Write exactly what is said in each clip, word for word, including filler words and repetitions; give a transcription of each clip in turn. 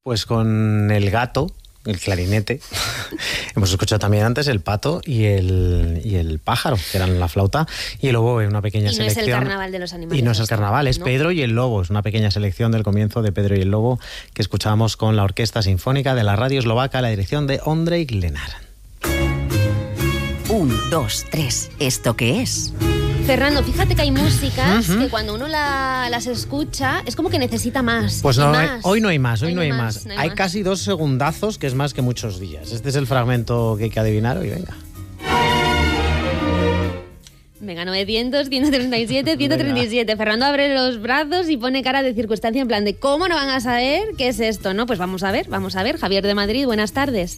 Pues con el gato, el clarinete, hemos escuchado también antes el pato y el, y el pájaro, que eran la flauta y el lobo, una pequeña y no selección. es el carnaval de los animales. Y no es el carnaval, es ¿no? Pedro y el lobo, es una pequeña selección del comienzo de Pedro y el lobo que escuchábamos con la Orquesta Sinfónica de la Radio Eslovaca a la dirección de Ondrej Glenar. Un, dos, tres. ¿Esto qué es? Fernando, fíjate que hay músicas Uh-huh. que cuando uno la, las escucha es como que necesita más. Pues y no, más. hoy no hay más, hoy, Hoy no hay más. no Hay, más. casi dos segundazos, que es más que muchos días. Este es el fragmento que hay que adivinar hoy, venga. Venga, novecientos, ciento treinta y siete, ciento treinta y siete. Fernando abre los brazos y pone cara de circunstancia en plan de ¿cómo no van a saber qué es esto? No, pues vamos a ver, vamos a ver. Javier de Madrid, buenas tardes.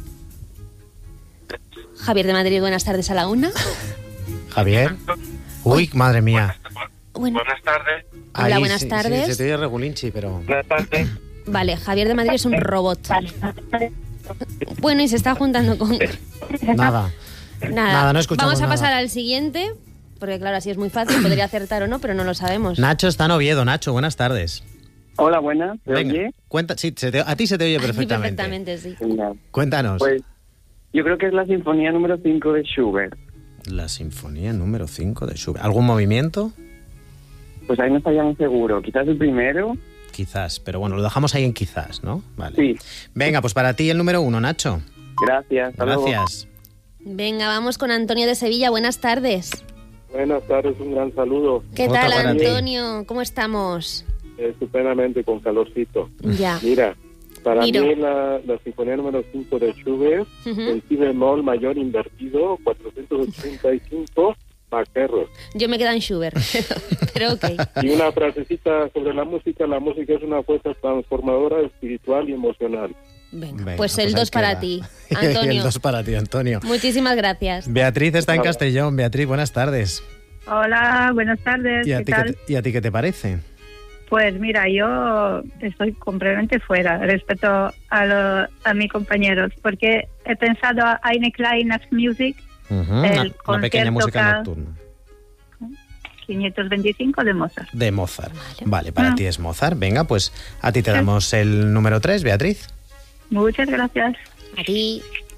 Javier de Madrid, buenas tardes a la una. Javier. Uy, madre mía. Bueno, Buenas tardes. Hola, Ahí buenas sí, tardes. Sí, se te oye regulinchi, pero... Buenas tardes. vale, Javier de Madrid es un robot. Bueno, y se está juntando con... Nada. Nada, Nada, no escuchamos vamos a nada. pasar al siguiente, porque claro, así es muy fácil, podría acertar o no, pero no lo sabemos. Nacho está en Oviedo. Nacho, buenas tardes. Hola, buenas. ¿Se Venga, oye? cuenta, sí, se te- a ti se te oye A mí perfectamente. perfectamente, sí. Venga. Cuéntanos. Pues yo creo que es la Sinfonía número cinco de Schubert. La Sinfonía número cinco de Schubert. ¿Algún movimiento? Pues ahí no estaríamos seguros. Quizás el primero. Quizás, pero bueno, lo dejamos ahí en quizás, ¿no? Vale. Sí. Venga, pues para ti el número uno, Nacho. Gracias. Hasta luego. Gracias. Venga, vamos con Antonio de Sevilla, buenas tardes. Buenas tardes, un gran saludo. ¿Qué Otra tal, para ti. Antonio? ¿Cómo estamos? Estupendamente, con calorcito. Ya. Mira, para Miro. mí la, la Sinfonía número cinco de Schubert, Ujú. el si bemol mayor invertido, cuatrocientos ochenta y cinco, Baquerros. Yo me quedo en Schubert, pero ok. Y una frasecita sobre la música: la música es una fuerza transformadora, espiritual y emocional. Venga, Venga, pues el ahí dos para queda. ti, el Antonio. dos para ti, Antonio. Muchísimas gracias. Beatriz está en Nada. Castellón. Beatriz, buenas tardes. Hola, buenas tardes. ¿Y a, ¿Qué ti qué tal? te, ¿Y a ti qué te parece? Pues mira, yo estoy completamente fuera respecto a, lo, a mis compañeros, porque he pensado a Eine Kleine Nachtmusik, Ujú, El una, una pequeña concierto música ca- nocturna quinientos veinticinco de Mozart. de Mozart. Vale. Vale, para Ah. ti es Mozart. Venga, pues a ti te damos el número tres, Beatriz. Muchas gracias. A ti.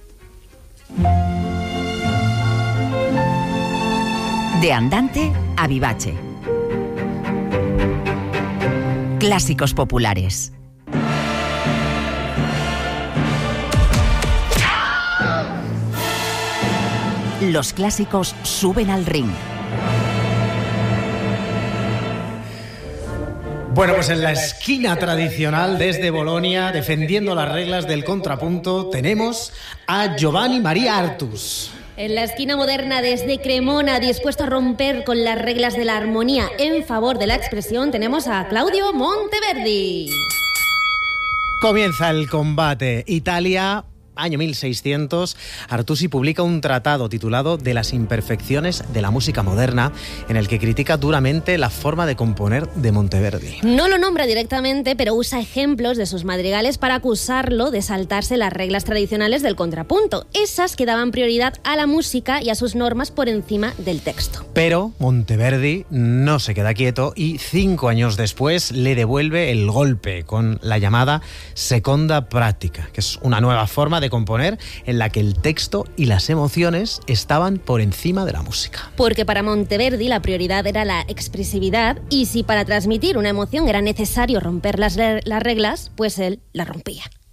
De andante a vivace. Clásicos populares. Los clásicos suben al ring. Bueno, pues en la esquina tradicional desde Bolonia, defendiendo las reglas del contrapunto, tenemos a Giovanni Maria Artus. En la esquina moderna desde Cremona, dispuesto a romper con las reglas de la armonía en favor de la expresión, tenemos a Claudio Monteverdi. Comienza el combate. Italia, año mil seiscientos, Artusi publica un tratado titulado De las imperfecciones de la música moderna, en el que critica duramente la forma de componer de Monteverdi. No lo nombra directamente, pero usa ejemplos de sus madrigales para acusarlo de saltarse las reglas tradicionales del contrapunto, esas que daban prioridad a la música y a sus normas por encima del texto. Pero Monteverdi no se queda quieto y cinco años después le devuelve el golpe con la llamada Seconda Pratica, que es una nueva forma de componer en la que el texto y las emociones estaban por encima de la música. Porque para Monteverdi la prioridad era la expresividad y si para transmitir una emoción era necesario romper las, re- las reglas, pues él la rompía.